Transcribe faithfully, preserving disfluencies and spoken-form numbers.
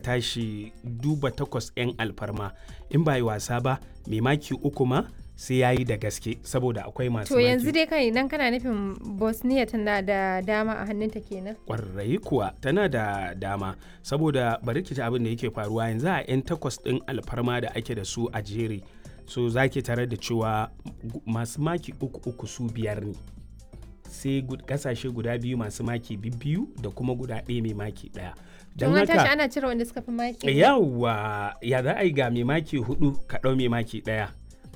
tashi duba takwas 'yan alfarma in ba yi wasa ba mai maki uku ma sai ya yi da gaske saboda akwai masu to yanzu dai kai idan kana nufin Bosnia tana da dama a hannunta kenan. Kwarai kuwa tana da dama saboda bari ki ji abin da yake faruwa yanzu a 'yan takwas ɗin alfarma da ake da su a jere so za ki tarar da cewa masu maki uku uku su biyar ne sai kasashe guda biyu masu maki biyu da kuma guda ɗaya mai maki ɗaya. Don haka tashi ana cire wanda suka fi maki. Yawwa ya za a yi ga mai maki hudu ka ɗau mai maki ɗaya.